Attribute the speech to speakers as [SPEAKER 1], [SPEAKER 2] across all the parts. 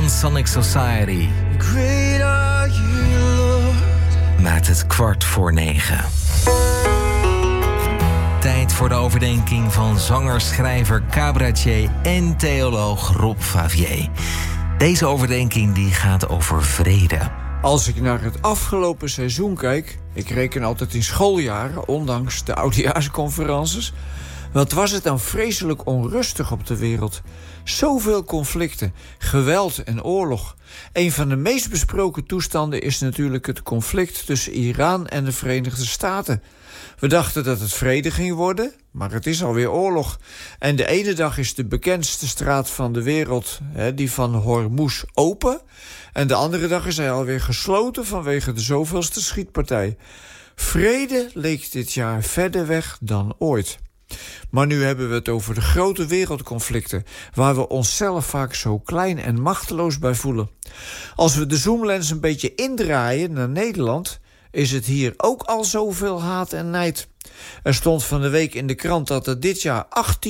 [SPEAKER 1] van Sonic Society.
[SPEAKER 2] Great are you, Lord.
[SPEAKER 1] Met het 8:45. Tijd voor de overdenking van zanger, schrijver, cabaretier en theoloog Rob Favier. Deze overdenking die gaat over vrede.
[SPEAKER 3] Als ik naar het afgelopen seizoen kijk, ik reken altijd in schooljaren, ondanks de oudejaarsconferences, wat was het dan vreselijk onrustig op de wereld. Zoveel conflicten, geweld en oorlog. Een van de meest besproken toestanden is natuurlijk het conflict tussen Iran en de Verenigde Staten. We dachten dat het vrede ging worden, maar het is alweer oorlog. En de ene dag is de bekendste straat van de wereld, die van Hormuz, open. En de andere dag is hij alweer gesloten vanwege de zoveelste schietpartij. Vrede leek dit jaar verder weg dan ooit. Maar nu hebben we het over de grote wereldconflicten, waar we onszelf vaak zo klein en machteloos bij voelen. Als we de zoomlens een beetje indraaien naar Nederland, is het hier ook al zoveel haat en nijd. Er stond van de week in de krant dat er dit jaar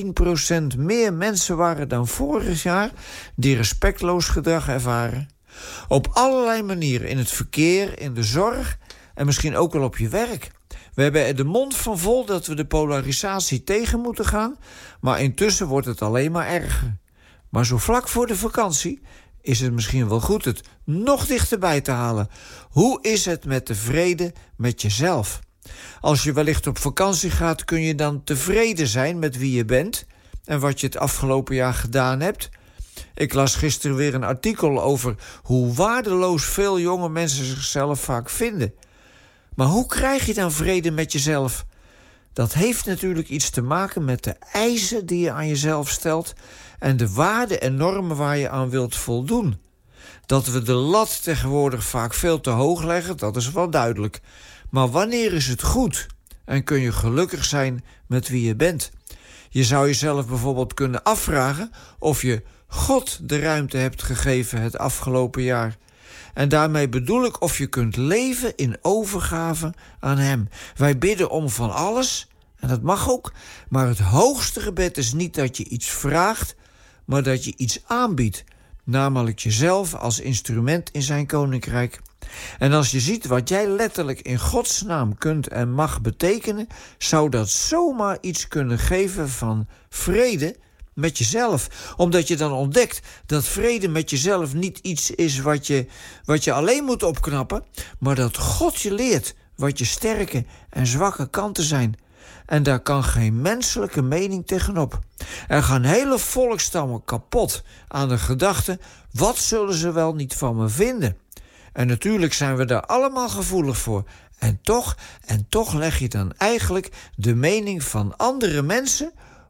[SPEAKER 3] 18% meer mensen waren dan vorig jaar die respectloos gedrag ervaren. Op allerlei manieren, in het verkeer, in de zorg en misschien ook wel op je werk. We hebben er de mond van vol dat we de polarisatie tegen moeten gaan, maar intussen wordt het alleen maar erger. Maar zo vlak voor de vakantie is het misschien wel goed het nog dichterbij te halen. Hoe is het met de vrede met jezelf? Als je wellicht op vakantie gaat, kun je dan tevreden zijn met wie je bent en wat je het afgelopen jaar gedaan hebt? Ik las gisteren weer een artikel over hoe waardeloos veel jonge mensen zichzelf vaak vinden. Maar hoe krijg je dan vrede met jezelf? Dat heeft natuurlijk iets te maken met de eisen die je aan jezelf stelt en de waarden en normen waar je aan wilt voldoen. Dat we de lat tegenwoordig vaak veel te hoog leggen, dat is wel duidelijk. Maar wanneer is het goed en kun je gelukkig zijn met wie je bent? Je zou jezelf bijvoorbeeld kunnen afvragen of je God de ruimte hebt gegeven het afgelopen jaar. En daarmee bedoel ik of je kunt leven in overgave aan Hem. Wij bidden om van alles, en dat mag ook, maar het hoogste gebed is niet dat je iets vraagt, maar dat je iets aanbiedt, namelijk jezelf als instrument in zijn koninkrijk. En als je ziet wat jij letterlijk in Gods naam kunt en mag betekenen, zou dat zomaar iets kunnen geven van vrede met jezelf. Omdat je dan ontdekt dat vrede met jezelf niet iets is wat je alleen moet opknappen, maar dat God je leert wat je sterke en zwakke kanten zijn. En daar kan geen menselijke mening tegenop. Er gaan hele volkstammen kapot aan de gedachte, wat zullen ze wel niet van me vinden? En natuurlijk zijn we daar allemaal gevoelig voor. En toch leg je dan eigenlijk de mening van andere mensen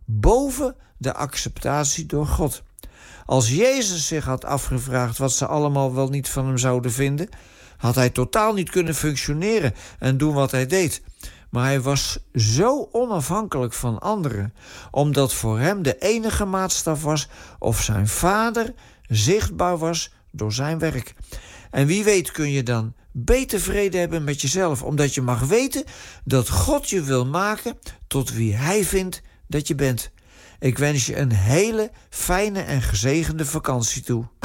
[SPEAKER 3] boven de acceptatie door God. Als Jezus zich had afgevraagd wat ze allemaal wel niet van hem zouden vinden, had hij totaal niet kunnen functioneren en doen wat hij deed. Maar hij was zo onafhankelijk van anderen, omdat voor hem de enige maatstaf was of zijn Vader zichtbaar was door zijn werk. En wie weet kun je dan beter vrede hebben met jezelf, omdat je mag weten dat God je wil maken tot wie hij vindt dat je bent. Ik wens je een hele fijne en gezegende vakantie toe.